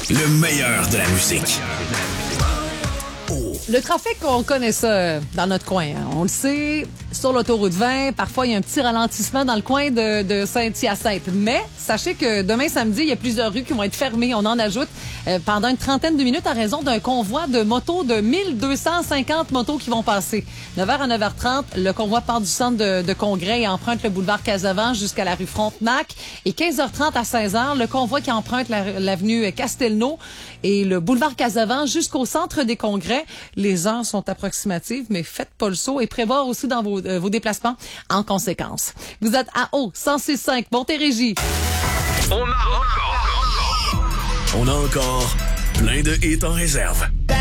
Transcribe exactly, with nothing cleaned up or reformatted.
Le meilleur de la musique. Le trafic, on connaît ça dans notre coin. Hein. On le sait, sur l'autoroute vingt, parfois il y a un petit ralentissement dans le coin de, de Saint-Hyacinthe. Mais sachez que demain samedi, il y a plusieurs rues qui vont être fermées. On en ajoute euh, pendant une trentaine de minutes à raison d'un convoi de motos de mille deux cent cinquante motos qui vont passer. neuf heures à neuf heures trente, le convoi part du centre de, de congrès et emprunte le boulevard Casavant jusqu'à la rue Frontenac. Et quinze heures trente à seize heures, le convoi qui emprunte la, l'avenue Castelnau et le boulevard Casavant jusqu'au centre des congrès. Les heures sont approximatives, mais faites pas le saut et prévoir aussi dans vos, euh, vos déplacements en conséquence. Vous êtes à O, cent six virgule cinq, Montérégie. On a encore, on a encore plein de hits en réserve.